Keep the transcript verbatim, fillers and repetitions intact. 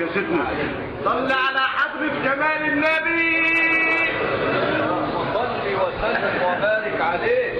سيدنا صل على حضرة جمال النبي. صل وسلم وبارك عليه.